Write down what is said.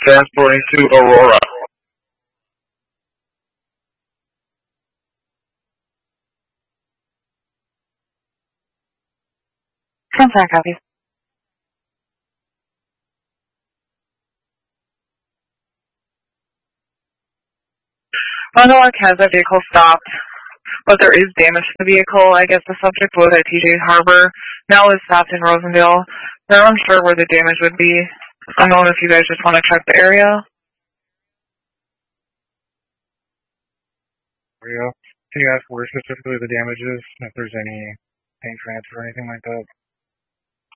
Transporting to Aurora. Contact copy. Ronald has a vehicle stopped, but there is damage to the vehicle. I guess the subject was at TJ Harbor. Now is stopped in Rosendale. They're unsure where the damage would be. I don't know if you guys just want to check the area. Can you ask where specifically the damage is? If there's any paint transfer or anything like that?